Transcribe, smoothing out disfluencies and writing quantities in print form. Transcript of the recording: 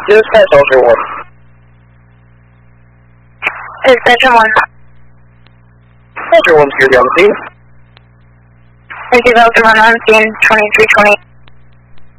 Dispatch Ultra 1. Dispatch 1. Ultra 1's here on the scene. Thank you, Ultra 1 on scene, 2320.